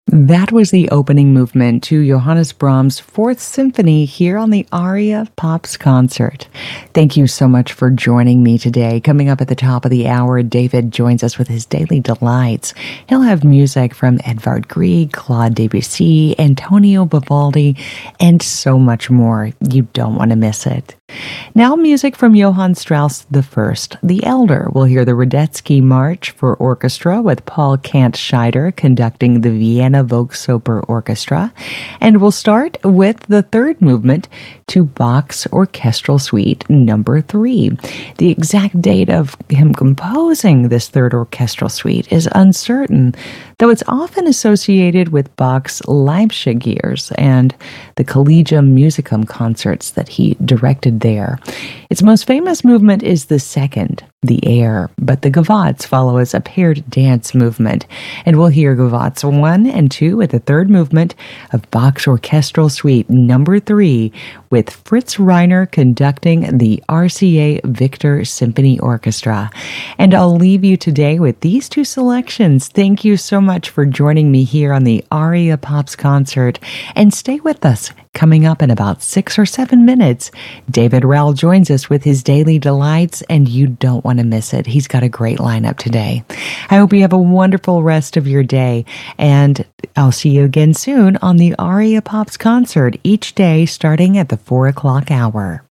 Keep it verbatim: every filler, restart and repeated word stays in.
That was the opening movement to Johannes Brahms' Fourth Symphony here on the Aria Pops concert. Thank you so much for joining me today. Coming up at the top of the hour, David joins us with his Daily Delights. He'll have music from Edvard Grieg, Claude Debussy, Antonio Vivaldi, and so much more. You don't want to miss it. Now music from Johann Strauss the First, the Elder. We'll hear the Radetzky March for orchestra with Paul Kant-Scheider conducting the Vienna Volksoper Orchestra. And we'll start with the third movement to Bach's Orchestral Suite number three. The exact date of him composing this third orchestral suite is uncertain, though it's often associated with Bach's Leipzig years and the Collegium Musicum concerts that he directed there. Its most famous movement is the second, the Air, but the Gavottes follow as a paired dance movement, and we'll hear Gavottes one and two at the third movement of Bach's Orchestral Suite number three, with Fritz Reiner conducting the R C A Victor Symphony Orchestra. And I'll leave you today with these two selections. Thank you so much for joining me here on the Aria Pops concert, and stay with us. Coming up in about six or seven minutes, David Rowell joins us with his Daily Delights, and you don't want to miss it. He's got a great lineup today. I hope you have a wonderful rest of your day, and I'll see you again soon on the Aria Pops concert, each day starting at the four o'clock hour.